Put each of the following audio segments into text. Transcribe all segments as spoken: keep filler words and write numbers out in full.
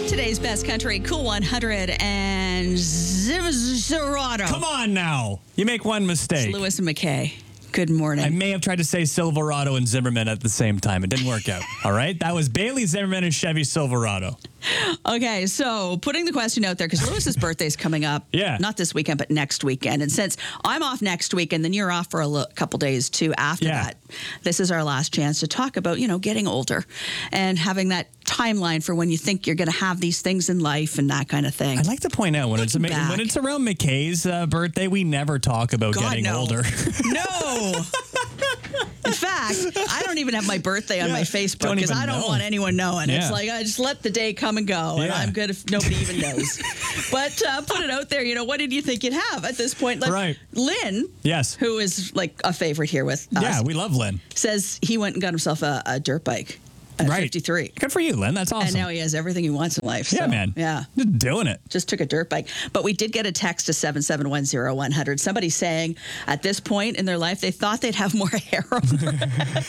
Today's best country, Cool one hundred and Silverado. Come on now. You make one mistake. Lewis and McKay. Good morning. I may have tried to say Silverado and Zimmerman at the same time. It didn't work out. All right? That was Bailey Zimmerman and Chevy Silverado. Okay, so putting the question out there, because Lewis's birthday's coming up. Yeah. Not this weekend, but next weekend. And since I'm off next week and then you're off for a l- couple days too after Yeah. that, this is our last chance to talk about, you know, getting older and having that timeline for when you think you're going to have these things in life and that kind of thing. I'd like to point out when it's Looking ama- back. when it's around McKay's uh, birthday, we never talk about God, getting no. older. No. In fact, I don't even have my birthday on Yeah, my Facebook don't because even I don't know. want anyone knowing. Yeah. It's like I just let the day come and go, and Yeah. I'm good if nobody even knows. But uh, put it out there. You know, what did you think you'd have at this point? Like, Right. Lynn, Yes. who is like a favorite here with us, Yeah, we love Lynn. says he went and got himself a, a dirt bike at Right. fifty-three. Good for you, Lynn. That's awesome. And now he has everything he wants in life. yeah, so, man. Yeah. Just doing it. Just took a dirt bike. But we did get a text to seven seven one zero one hundred. Somebody saying at this point in their life, they thought they'd have more hair on their head.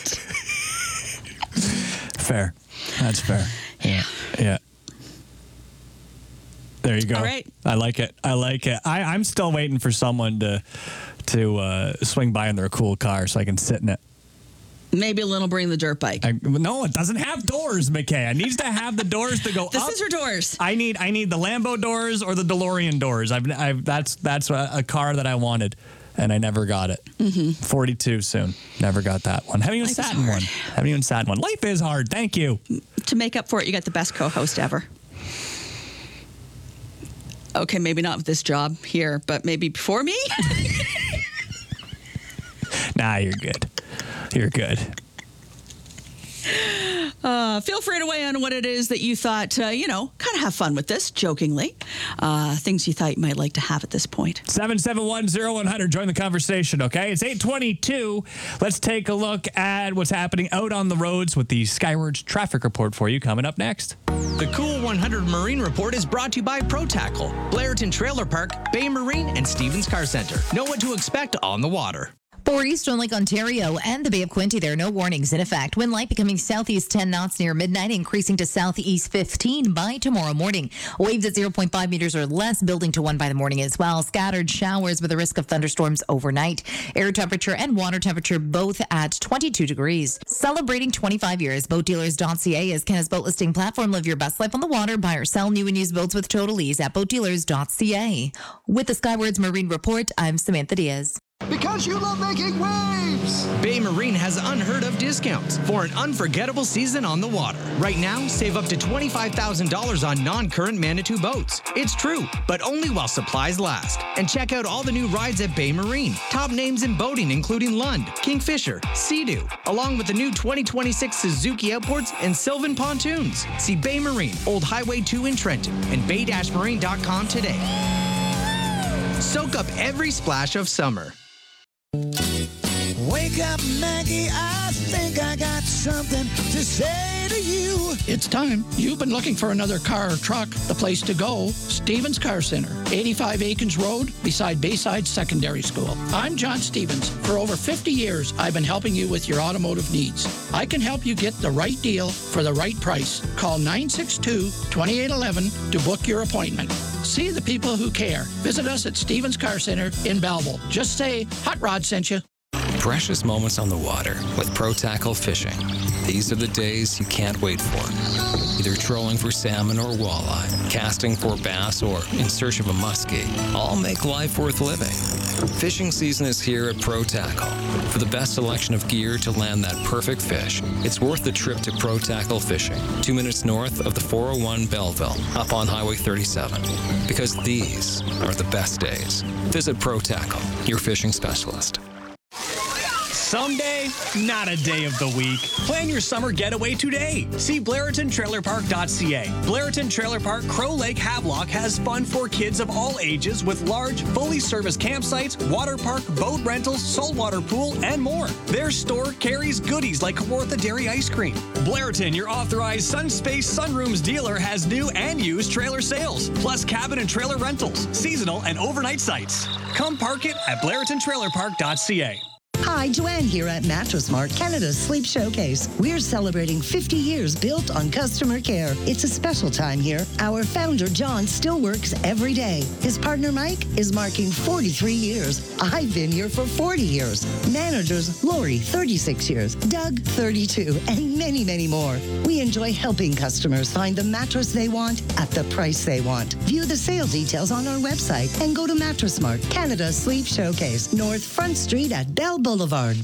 Fair. That's fair. Yeah. Yeah. There you go. All right. I like it. I like it. I, I'm still waiting for someone to to uh, swing by in their cool car so I can sit in it. Maybe Lynn will bring the dirt bike. I, no, it doesn't have doors, McKay. I needs to have the doors to go The up. scissor doors. I need I need the Lambo doors or the DeLorean doors. I've, I've that's that's a, a car that I wanted, and I never got it. Mm-hmm. forty-two soon. Never got that one. Haven't even Life is sat in hard. one. Haven't even sat in one. Life is hard. Thank you. To make up for it, you got the best co-host ever. Okay, maybe not with this job here, but maybe before me? Nah, you're good. You're good. Uh, feel free to weigh in on what it is that you thought, uh, you know, kind of have fun with this, jokingly. Uh, things you thought you might like to have at this point. seven seven one zero one hundred. Join the conversation, okay? It's eight twenty-two. Let's take a look at what's happening out on the roads with the Skywards traffic report for you coming up next. The Cool one hundred Marine Report is brought to you by Pro Tackle, Blairton Trailer Park, Bay Marine, and Stevens Car Center. Know what to expect on the water. For Eastern Lake Ontario and the Bay of Quinte, there are no warnings in effect. Wind light becoming southeast ten knots near midnight, increasing to southeast fifteen by tomorrow morning. Waves at zero point five meters or less, building to one by the morning as well. Scattered showers with a risk of thunderstorms overnight. Air temperature and water temperature both at twenty-two degrees. Celebrating twenty-five years, boat dealers dot c a is Canada's boat listing platform. Live your best life on the water. Buy or sell new and used boats with total ease at boat dealers dot c a. With the Skywards Marine Report, I'm Samantha Diaz. Because you love making waves! Bay Marine has unheard of discounts for an unforgettable season on the water. Right now, save up to twenty-five thousand dollars on non-current Manitou boats. It's true, but only while supplies last. And check out all the new rides at Bay Marine. Top names in boating including Lund, Kingfisher, Sea-Doo, along with the new twenty twenty-six Suzuki Outboards and Sylvan Pontoons. See Bay Marine, Old Highway two in Trenton, and bay dash marine dot com today. Soak up every splash of summer. Wake up, Maggie, I think I got something to say to you. It's time. You've been looking for another car or truck. The place to go, Stevens Car Center, eighty-five Aikens Road, beside Bayside Secondary School. I'm John Stevens. For over fifty years, I've been helping you with your automotive needs. I can help you get the right deal for the right price. Call nine six two, two eight one one to book your appointment. See the people who care. Visit us at Stevens Car Center in Belleville. Just say, Hot Rod sent you. Precious moments on the water with Pro Tackle Fishing. These are the days you can't wait for. Either trolling for salmon or walleye, casting for bass, or in search of a muskie. All make life worth living. Fishing season is here at Pro Tackle. For the best selection of gear to land that perfect fish, it's worth the trip to Pro Tackle Fishing, two minutes north of the four oh one Belleville, up on Highway thirty-seven. Because these are the best days. Visit Pro Tackle, your fishing specialist. Someday, not a day of the week. Plan your summer getaway today. See Blairton Trailer Park dot c a. Blairton Trailer Park Crow Lake Havelock has fun for kids of all ages with large, fully serviced campsites, water park, boat rentals, saltwater pool, and more. Their store carries goodies like Kawartha Dairy Ice Cream. Blairton, your authorized Sunspace Sunrooms dealer, has new and used trailer sales, plus cabin and trailer rentals, seasonal and overnight sites. Come park it at Blairton Trailer Park dot c a. Hi, Hi, Joanne here at Mattress Mart, Canada's Sleep Showcase. We're celebrating fifty years built on customer care. It's a special time here. Our founder, John, still works every day. His partner, Mike, is marking forty-three years. I've been here for forty years. Managers, Lori, thirty-six years. Doug, thirty-two, and many, many more. We enjoy helping customers find the mattress they want at the price they want. View the sale details on our website and go to Mattress Mart, Canada's Sleep Showcase, North Front Street at Bell Boulevard.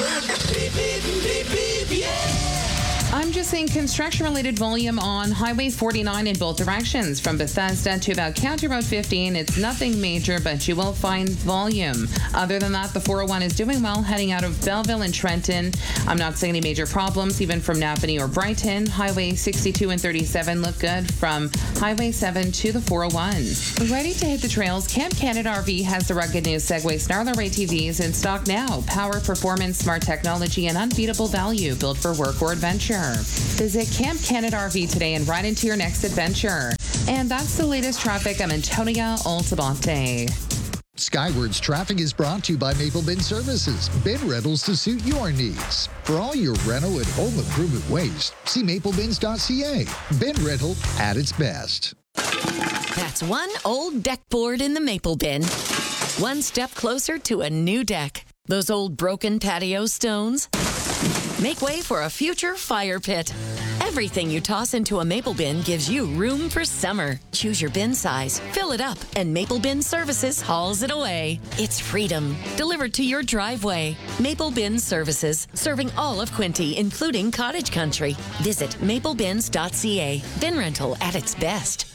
I'm just seeing construction-related volume on Highway forty-nine in both directions. From Bethesda to about County Road fifteen, it's nothing major, but you will find volume. Other than that, the four oh one is doing well, heading out of Belleville and Trenton. I'm not seeing any major problems, even from Napanee or Brighton. Highway sixty-two and thirty-seven look good from Highway seven to the four oh one. Ready to hit the trails? Camp Canada R V has the rugged new Segway Snarler A T Vs in stock now. Power, performance, smart technology, and unbeatable value built for work or adventure. Visit Camp Canada R V today and ride into your next adventure. And that's the latest traffic. I'm Antonia Altabate. Skywards Traffic is brought to you by Maple Bin Services. Bin rentals to suit your needs. For all your rental and home improvement waste, see maple bins dot c a. Bin rental at its best. That's one old deck board in the Maple Bin. One step closer to a new deck. Those old broken patio stones make way for a future fire pit. Everything you toss into a Maple Bin gives you room for summer. Choose your bin size, fill it up, and Maple Bin Services hauls it away. It's freedom, delivered to your driveway. Maple Bin Services, serving all of Quinte, including cottage country. Visit maple bins dot c a. Bin rental at its best.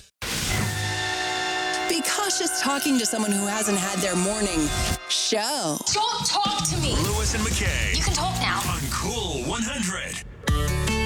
Be cautious talking to someone who hasn't had their morning show. Don't talk to me. Lewis and McKay. You can talk now. On Cool one hundred.